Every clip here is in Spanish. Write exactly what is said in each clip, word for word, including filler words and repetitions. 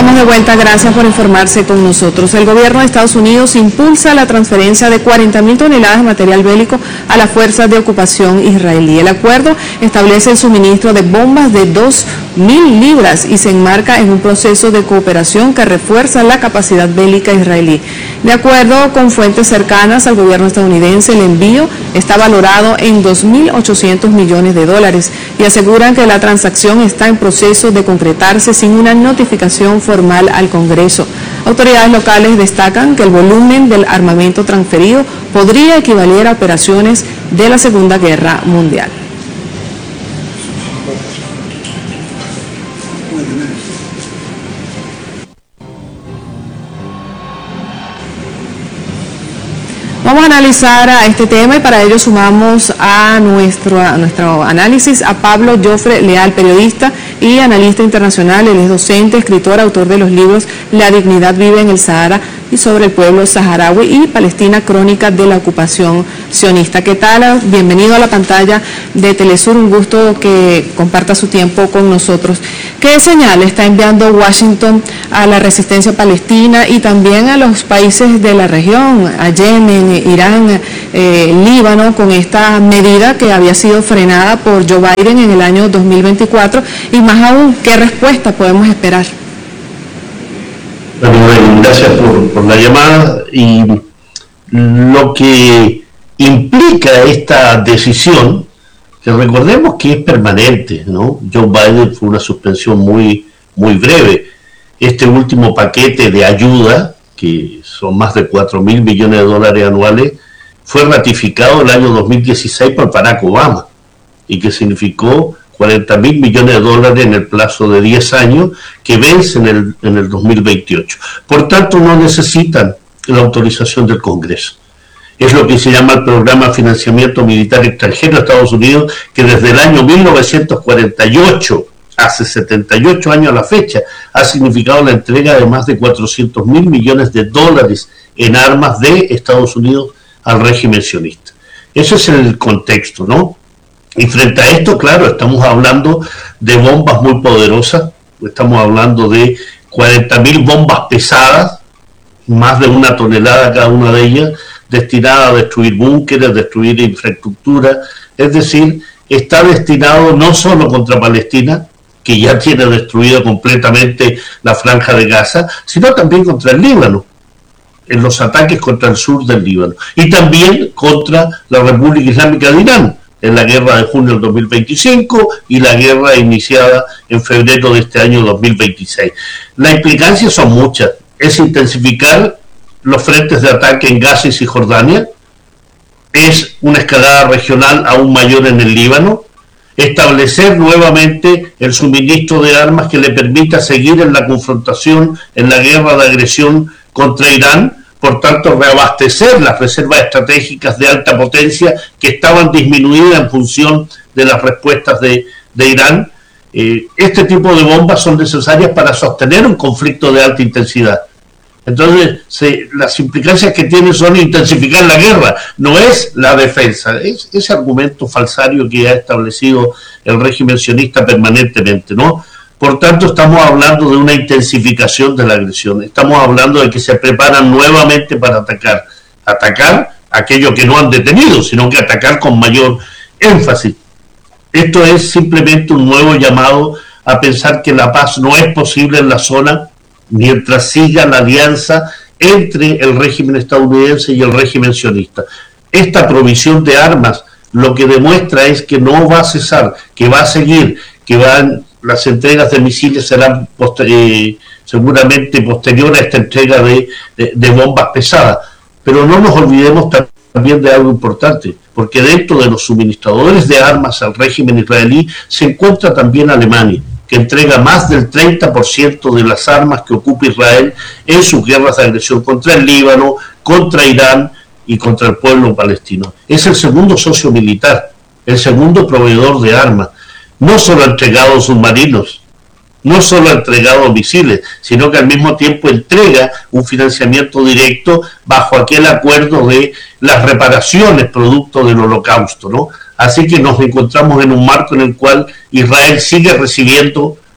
estamos de vuelta, gracias por informarse con nosotros. El gobierno de Estados Unidos impulsa la transferencia de cuarenta mil toneladas de material bélico a las fuerzas de ocupación israelí. El acuerdo establece el suministro de bombas de dos mil libras y se enmarca en un proceso de cooperación que refuerza la capacidad bélica israelí. De acuerdo con fuentes cercanas al gobierno estadounidense, el envío está valorado en dos mil ochocientos millones de dólares y aseguran que la transacción está en proceso de concretarse sin una notificación formal al Congreso. Autoridades locales destacan que el volumen del armamento transferido podría equivaler a operaciones de la Segunda Guerra Mundial. Vamos a analizar a este tema y para ello sumamos a nuestro, a nuestro análisis a Pablo Jofre Leal, periodista y analista internacional. Él es docente, escritor, autor de los libros La dignidad vive en el Sahara y sobre el pueblo saharaui y Palestina, crónica de la ocupación sionista. ¿Qué tal? Bienvenido a la pantalla de Telesur, un gusto que comparta su tiempo con nosotros. ¿Qué señal está enviando Washington a la resistencia palestina y también a los países de la región, a Yemen, Irán, eh, Líbano, con esta medida que había sido frenada por Joe Biden en el año dos mil veinticuatro? Y más aún, ¿qué respuesta podemos esperar? Bueno, gracias por, por la llamada. Y lo que implica esta decisión, que recordemos que es permanente, ¿no? Joe Biden fue una suspensión muy, muy breve. Este último paquete de ayuda, que son más de cuatro mil millones de dólares anuales, fue ratificado el año dos mil dieciséis por Barack Obama y que significó cuarenta mil millones de dólares en el plazo de diez años que vence en el, en el dos mil veintiocho. Por tanto, no necesitan la autorización del Congreso. Es lo que se llama el Programa de Financiamiento Militar Extranjero de Estados Unidos, que desde el año mil novecientos cuarenta y ocho, hace setenta y ocho años a la fecha, ha significado la entrega de más de cuatrocientos mil millones de dólares en armas de Estados Unidos al régimen sionista. Ese es el contexto, ¿no? Y frente a esto, claro, estamos hablando de bombas muy poderosas, estamos hablando de cuarenta mil bombas pesadas, más de una tonelada cada una de ellas, destinadas a destruir búnkeres, destruir infraestructura, es decir, está destinado no solo contra Palestina, que ya tiene destruida completamente la franja de Gaza, sino también contra el Líbano, en los ataques contra el sur del Líbano, y también contra la República Islámica de Irán, en la guerra de junio del dos mil veinticinco y la guerra iniciada en febrero de este año dos mil veintiséis. Las implicancias son muchas. Es intensificar los frentes de ataque en Gaza y Cisjordania, es una escalada regional aún mayor en el Líbano, establecer nuevamente el suministro de armas que le permita seguir en la confrontación, en la guerra de agresión contra Irán, por tanto reabastecer las reservas estratégicas de alta potencia que estaban disminuidas en función de las respuestas de, de Irán. Eh, este tipo de bombas son necesarias para sostener un conflicto de alta intensidad. Entonces, se, las implicancias que tiene son intensificar la guerra, no es la defensa. Es ese argumento falsario que ha establecido el régimen sionista permanentemente, ¿no? Por tanto, estamos hablando de una intensificación de la agresión. Estamos hablando de que se preparan nuevamente para atacar. Atacar aquello que no han detenido, sino que atacar con mayor énfasis. Esto es simplemente un nuevo llamado a pensar que la paz no es posible en la zona mientras siga la alianza entre el régimen estadounidense y el régimen sionista. Esta provisión de armas lo que demuestra es que no va a cesar, que va a seguir, que van, las entregas de misiles serán poster, eh, seguramente posterior a esta entrega de, de, de bombas pesadas. Pero no nos olvidemos también de algo importante, porque dentro de los suministradores de armas al régimen israelí se encuentra también Alemania, que entrega más del treinta por ciento de las armas que ocupa Israel en sus guerras de agresión contra el Líbano, contra Irán y contra el pueblo palestino. Es el segundo socio militar, el segundo proveedor de armas. No solo ha entregado submarinos, no solo ha entregado misiles, sino que al mismo tiempo entrega un financiamiento directo bajo aquel acuerdo de las reparaciones producto del Holocausto, ¿no? Así que nos encontramos en un marco en el cual Israel sigue recibiendo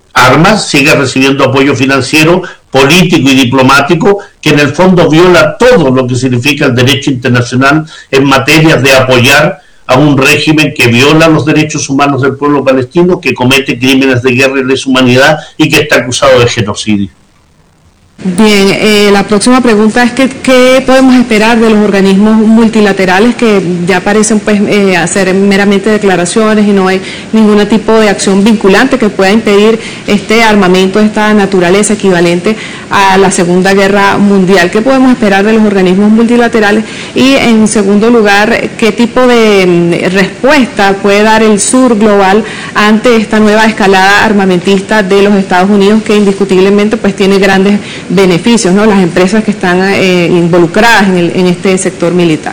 armas, sigue recibiendo apoyo financiero, político y diplomático, que en el fondo viola todo lo que significa el derecho internacional en materia de apoyar a un régimen que viola los derechos humanos del pueblo palestino, que comete crímenes de guerra y lesa humanidad y que está acusado de genocidio. Bien, eh, la próxima pregunta es que, ¿qué podemos esperar de los organismos multilaterales que ya parecen pues eh, hacer meramente declaraciones y no hay ningún tipo de acción vinculante que pueda impedir este armamento de esta naturaleza equivalente a la Segunda Guerra Mundial? ¿Qué podemos esperar de los organismos multilaterales? Y en segundo lugar, ¿qué tipo de respuesta puede dar el sur global ante esta nueva escalada armamentista de los Estados Unidos, que indiscutiblemente pues tiene grandes beneficios, ¿no? Las empresas que están eh, involucradas en, el, en este sector militar?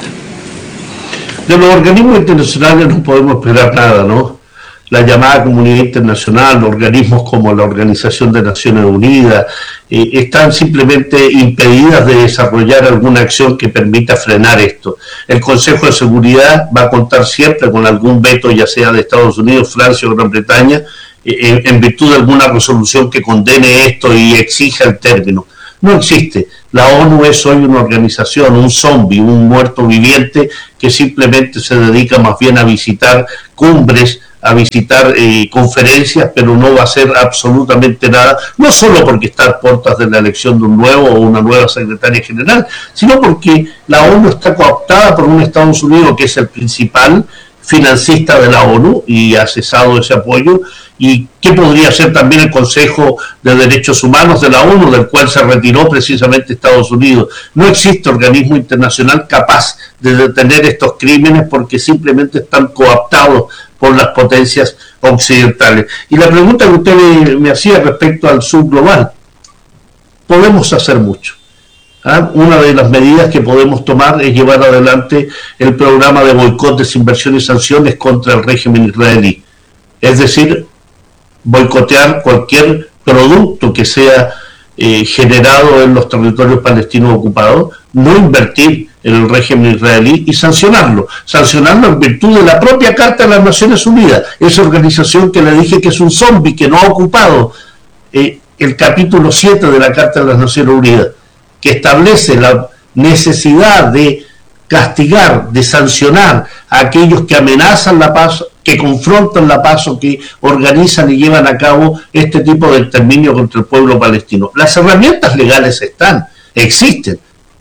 De los organismos internacionales no podemos esperar nada, ¿no? La llamada comunidad internacional, organismos como la Organización de Naciones Unidas, eh, están simplemente impedidas de desarrollar alguna acción que permita frenar esto. El Consejo de Seguridad va a contar siempre con algún veto, ya sea de Estados Unidos, Francia o Gran Bretaña, En, en virtud de alguna resolución que condene esto y exija el término. No existe. La ONU es hoy una organización, un zombie, un muerto viviente que simplemente se dedica más bien a visitar cumbres, a visitar eh, conferencias, pero no va a hacer absolutamente nada, no solo porque está a puertas de la elección de un nuevo o una nueva secretaria general, sino porque la ONU está cooptada por un Estados Unidos que es el principal financista de la ONU y ha cesado ese apoyo. ¿Y qué podría ser también el Consejo de Derechos Humanos de la ONU, del cual se retiró precisamente Estados Unidos? No existe organismo internacional capaz de detener estos crímenes porque simplemente están cooptados por las potencias occidentales. Y la pregunta que usted me, me hacía respecto al sur global, podemos hacer mucho. ¿Ah? Una de las medidas que podemos tomar es llevar adelante el programa de boicot, desinversión y sanciones contra el régimen israelí. Es decir, boicotear cualquier producto que sea eh, generado en los territorios palestinos ocupados, no invertir en el régimen israelí y sancionarlo. Sancionarlo en virtud de la propia Carta de las Naciones Unidas, esa organización que le dije que es un zombie, que no ha ocupado eh, el capítulo siete de la Carta de las Naciones Unidas, que establece la necesidad de castigar, de sancionar a aquellos que amenazan la paz, que confrontan la paz o que organizan y llevan a cabo este tipo de exterminio contra el pueblo palestino. Las herramientas legales están, existen.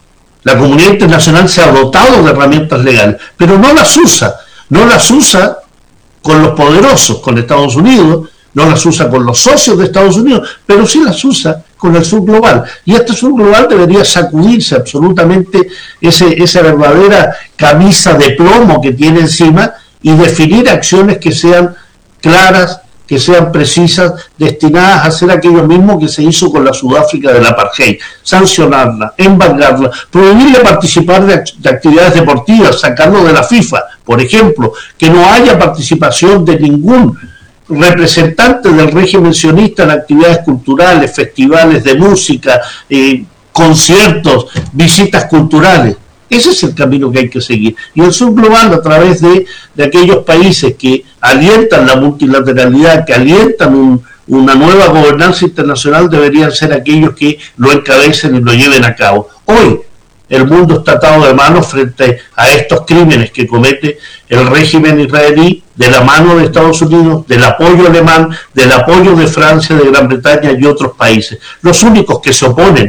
La comunidad internacional se ha dotado de herramientas legales, pero no las usa. No las usa con los poderosos, con Estados Unidos, no las usa con los socios de Estados Unidos, pero sí las usa con el sur global. Y este sur global debería sacudirse absolutamente ese, esa verdadera camisa de plomo que tiene encima y definir acciones que sean claras, que sean precisas, destinadas a hacer aquello mismo que se hizo con la Sudáfrica del apartheid: sancionarla, embargarla, prohibirle participar de, act de actividades deportivas, sacarlo de la FIFA, por ejemplo, que no haya participación de ningún representante del régimen sionista en actividades culturales, festivales de música, eh, conciertos, visitas culturales. Ese es el camino que hay que seguir. Y el sur global, a través de, de aquellos países que alientan la multilateralidad, que alientan un, una nueva gobernanza internacional, deberían ser aquellos que lo encabecen y lo lleven a cabo. Hoy el mundo está atado de manos frente a estos crímenes que comete el régimen israelí, de la mano de Estados Unidos, del apoyo alemán, del apoyo de Francia, de Gran Bretaña y otros países. Los únicos que se oponen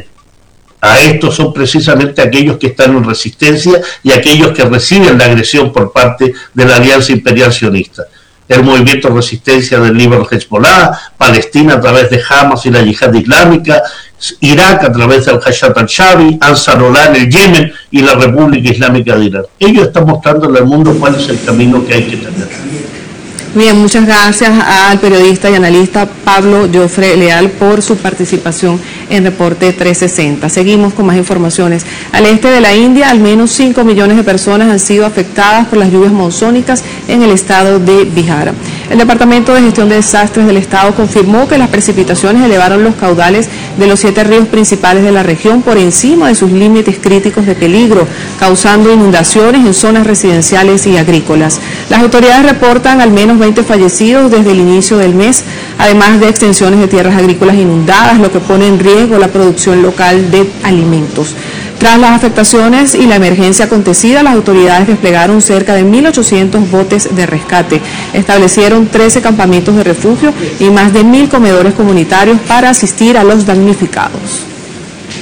a esto son precisamente aquellos que están en resistencia y aquellos que reciben la agresión por parte de la Alianza Imperial Sionista. El movimiento de resistencia del Líbano Hezbollah, Palestina a través de Hamas y la Yihad Islámica, Irak a través del Hayat al-Shabi, Ansarullah en el Yemen y la República Islámica de Irán. Ellos están mostrándole al mundo cuál es el camino que hay que tener. Bien, muchas gracias al periodista y analista Pablo Joffre Leal por su participación en Reporte trescientos sesenta. Seguimos con más informaciones. Al este de la India, al menos cinco millones de personas han sido afectadas por las lluvias monzónicas en el estado de Bihar. El Departamento de Gestión de Desastres del Estado confirmó que las precipitaciones elevaron los caudales de los siete ríos principales de la región por encima de sus límites críticos de peligro, causando inundaciones en zonas residenciales y agrícolas. Las autoridades reportan al menos veinte fallecidos desde el inicio del mes, además de extensiones de tierras agrícolas inundadas, lo que pone en riesgo la producción local de alimentos. Tras las afectaciones y la emergencia acontecida, las autoridades desplegaron cerca de mil ochocientos botes de rescate, establecieron trece campamentos de refugio y más de mil comedores comunitarios para asistir a los damnificados.